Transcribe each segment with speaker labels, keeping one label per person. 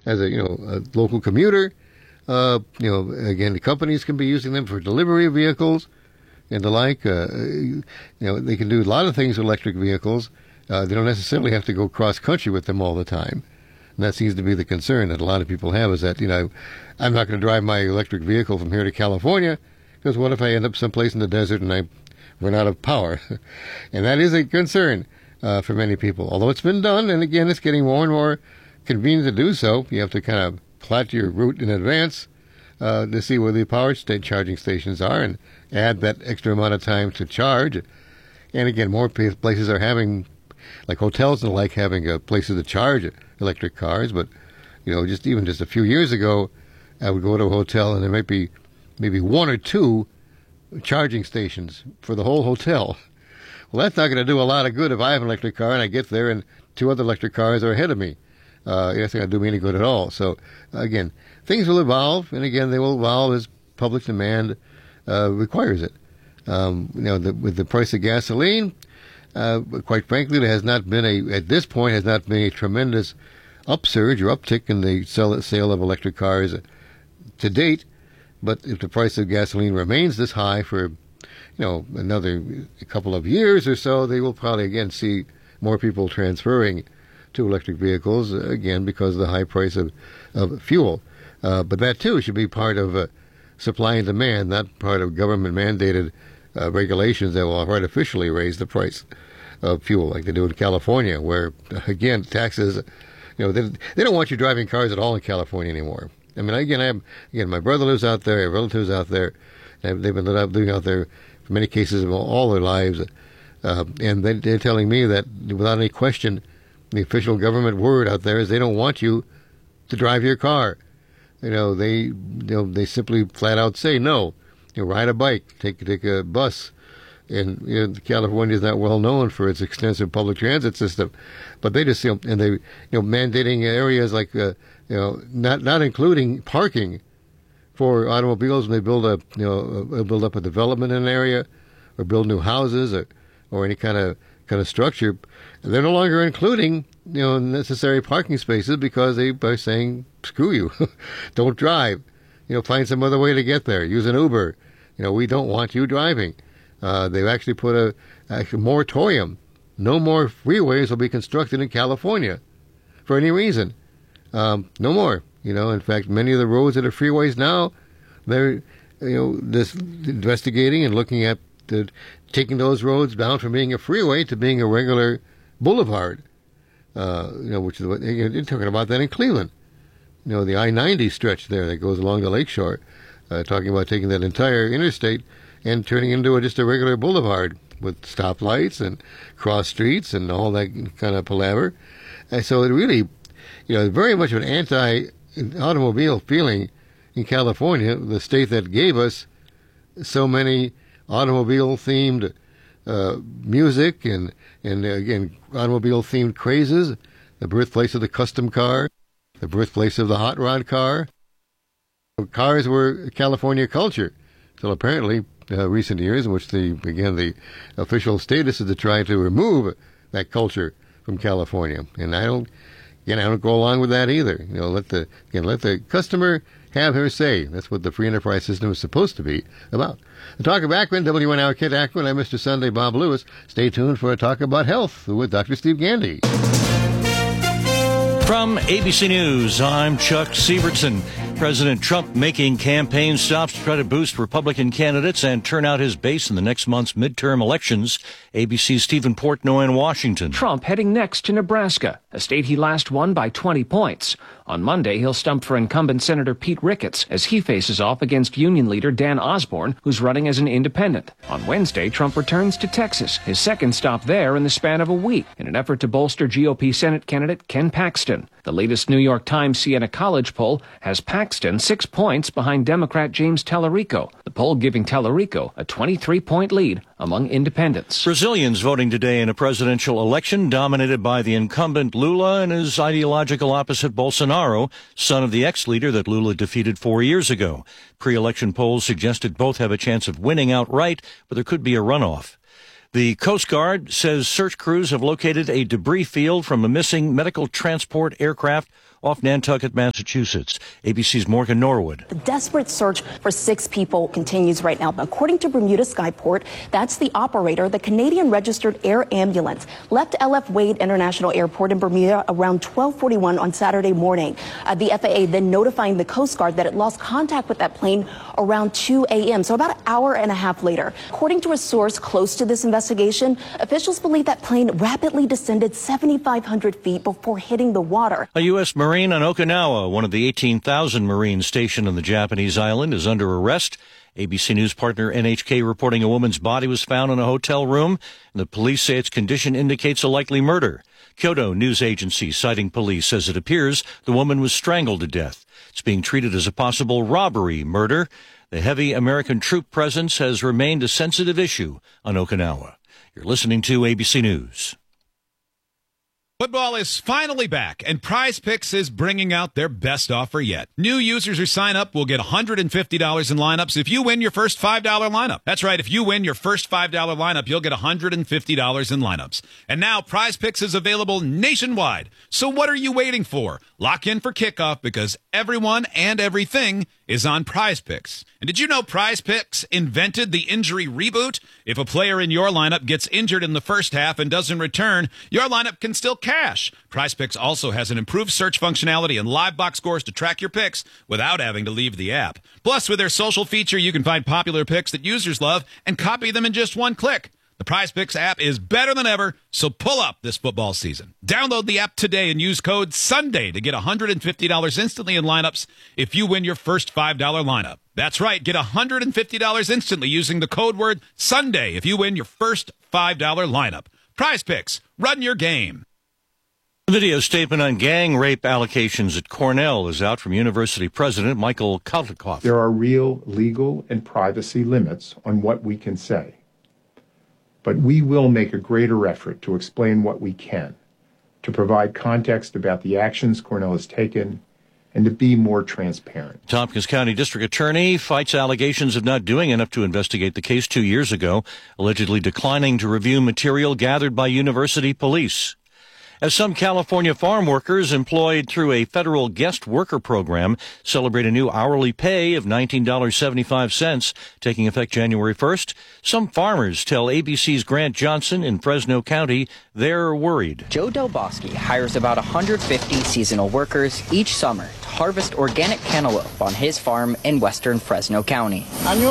Speaker 1: as a local commuter. Again, the companies can be using them for delivery of vehicles and the like. They can do a lot of things with electric vehicles. They don't necessarily have to go cross country with them all the time. And that seems to be the concern that a lot of people have, is that, I'm not going to drive my electric vehicle from here to California, because what if I end up someplace in the desert and I run out of power? And that is a concern for many people. Although it's been done, and again, it's getting more and more convenient to do so. You have to kind of plot your route in advance to see where the charging stations are and add that extra amount of time to charge. And again, more places are having, like hotels and the like, having places to charge electric cars. But, just a few years ago, I would go to a hotel and there might be maybe one or two charging stations for the whole hotel. Well, that's not going to do a lot of good if I have an electric car and I get there and two other electric cars are ahead of me. It's not going to do me any good at all. So, again, things will evolve, and again, they will evolve as public demand requires it. With the price of gasoline, quite frankly, there has not been at this point, has not been a tremendous upsurge or uptick in the sale of electric cars to date. But if the price of gasoline remains this high for, another couple of years or so, they will probably again see more people transferring to electric vehicles, again, because of the high price of fuel. But that, too, should be part of supply and demand, not part of government-mandated regulations that will artificially raise the price of fuel, like they do in California, where, again, taxes, they don't want you driving cars at all in California anymore. I mean, my brother lives out there, I have relatives out there, and they've been living out there, for many cases, all their lives. And they're telling me that, without any question, the official government word out there is they don't want you to drive your car. They simply flat out say no. Ride a bike, take a bus. And California is not well known for its extensive public transit system, but they just and they mandating areas like not including parking for automobiles when they build up a development in an area or build new houses or any kind of structure. They're no longer including necessary parking spaces because they're saying screw you, don't drive, find some other way to get there, use an Uber. We don't want you driving. They've actually put a moratorium. No more freeways will be constructed in California for any reason. No more. In fact, many of the roads that are freeways now, they're just investigating and looking at taking those roads down from being a freeway to being a regular boulevard. Which is what you're talking about that in Cleveland. The I-90 stretch there that goes along the lakeshore, talking about taking that entire interstate and turning into just a regular boulevard with stoplights and cross streets and all that kind of palaver. And so it really, very much of an anti-automobile feeling in California, the state that gave us so many automobile-themed music and again, automobile-themed crazes, the birthplace of the custom car, the birthplace of the hot rod car. Cars were California culture until apparently recent years, in which the official status is to try to remove that culture from California. And I don't go along with that either. Let the customer have her say. That's what the free enterprise system is supposed to be about. The Talk of Akron, WNR Kid Akron. I'm Mr. Sunday Bob Lewis. Stay tuned for a talk about health with Dr. Steve Gandy.
Speaker 2: From ABC News, I'm Chuck Sievertson. President Trump making campaign stops to try to boost Republican candidates and turn out his base in the next month's midterm elections. ABC's Stephen Portnoy in Washington.
Speaker 3: Trump heading next to Nebraska, a state he last won by 20 points. On Monday, he'll stump for incumbent Senator Pete Ricketts as he faces off against union leader Dan Osborne, who's running as an independent. On Wednesday, Trump returns to Texas, his second stop there in the span of a week, in an effort to bolster GOP Senate candidate Ken Paxton. The latest New York Times Siena College poll has Paxton 6 points behind Democrat James Tallarico, the poll giving Tallarico a 23-point lead among independents.
Speaker 2: Brazilians voting today in a presidential election dominated by the incumbent Lula and his ideological opposite Bolsonaro, son of the ex-leader that Lula defeated 4 years ago. Pre-election polls suggested both have a chance of winning outright, but there could be a runoff. The Coast Guard says search crews have located a debris field from a missing medical transport aircraft off Nantucket, Massachusetts. ABC's Morgan Norwood.
Speaker 4: The desperate search for 6 people continues right now. According to Bermuda Skyport, that's the operator. The Canadian registered air ambulance left LF Wade International Airport in Bermuda around 12:41 on Saturday morning. The FAA then notifying the Coast Guard that it lost contact with that plane around 2 a.m., so about an hour and a half later. According to a source close to this investigation, officials believe that plane rapidly descended 7,500 feet before hitting the water.
Speaker 2: A U.S. Marine on Okinawa, one of the 18,000 Marines stationed on the Japanese island, is under arrest. ABC News partner NHK reporting a woman's body was found in a hotel room, and the police say its condition indicates a likely murder. Kyodo News Agency, citing police, says it appears the woman was strangled to death. It's being treated as a possible robbery murder. The heavy American troop presence has remained a sensitive issue on Okinawa. You're listening to ABC News.
Speaker 5: Football is finally back, and Prize Picks is bringing out their best offer yet. New users who sign up will get $150 in lineups if you win your first $5 lineup. That's right, if you win your first $5 lineup, you'll get $150 in lineups. And now Prize Picks is available nationwide. So what are you waiting for? Lock in for kickoff because everyone and everything is on Prize Picks. And did you know Prize Picks invented the injury reboot? If a player in your lineup gets injured in the first half and doesn't return, your lineup can still cash. Prize Picks also has an improved search functionality and live box scores to track your picks without having to leave the app. Plus, with their social feature, you can find popular picks that users love and copy them in just one click. The Prize Picks app is better than ever, so pull up this football season. Download the app today and use code SUNDAY to get $150 instantly in lineups if you win your first $5 lineup. That's right, get $150 instantly using the code word SUNDAY if you win your first $5 lineup. Prize Picks, run your game.
Speaker 2: The video statement on gang rape allegations at Cornell is out from University President Michael Kaltikoff.
Speaker 6: There are real legal and privacy limits on what we can say. But we will make a greater effort to explain what we can, to provide context about the actions Cornell has taken, and to be more transparent.
Speaker 2: Tompkins County District Attorney fights allegations of not doing enough to investigate the case 2 years ago, allegedly declining to review material gathered by university police. As some California farm workers employed through a federal guest worker program celebrate a new hourly pay of $19.75, taking effect January 1st, some farmers tell ABC's Grant Johnson in Fresno County they're worried.
Speaker 7: Joe Del Bosque hires about 150 seasonal workers each summer to harvest organic cantaloupe on his farm in western Fresno County.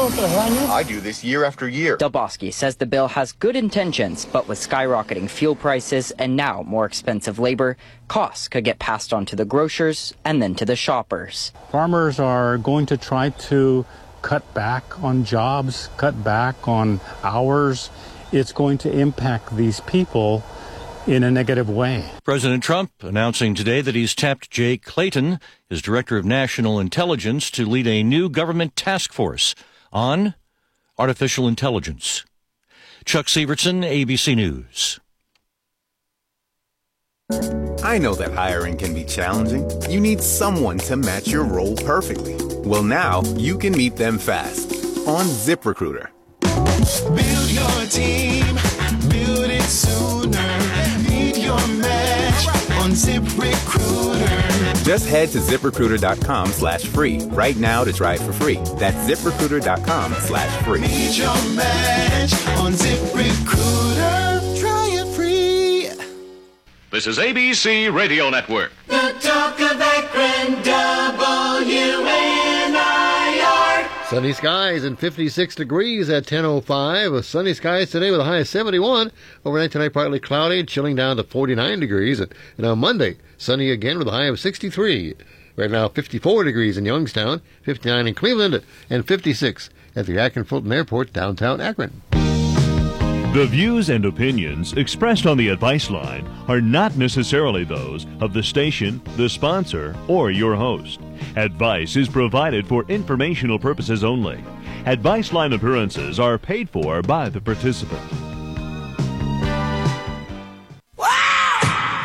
Speaker 8: I do this year after year.
Speaker 7: Del Bosque says the bill has good intentions, but with skyrocketing fuel prices and now more expensive labor, costs could get passed on to the grocers and then to the shoppers.
Speaker 9: Farmers are going to try to cut back on jobs, cut back on hours. It's going to impact these people in a negative way.
Speaker 2: President Trump announcing today that he's tapped Jay Clayton, his director of national intelligence, to lead a new government task force on artificial intelligence. Chuck Sievertson, ABC News.
Speaker 8: I know that hiring can be challenging. You need someone to match your role perfectly. Well, now you can meet them fast on ZipRecruiter.
Speaker 10: Build your team, build it sooner. Meet your match on ZipRecruiter.
Speaker 8: Just head to ZipRecruiter.com/free right now to try it for free. That's ZipRecruiter.com/free.
Speaker 10: Meet your match on ZipRecruiter. Try it free.
Speaker 11: This is ABC Radio Network.
Speaker 10: The talk of Akron, WNIR.
Speaker 1: Sunny skies and 56 degrees at 10:05. Sunny skies today with a high of 71. Overnight tonight, partly cloudy, chilling down to 49 degrees. And on Monday, sunny again with a high of 63. Right now, 54 degrees in Youngstown, 59 in Cleveland, and 56 at the Akron Fulton Airport, downtown Akron.
Speaker 12: The views and opinions expressed on the Advice Line are not necessarily those of the station, the sponsor, or your host. Advice is provided for informational purposes only. Advice Line appearances are paid for by the participant.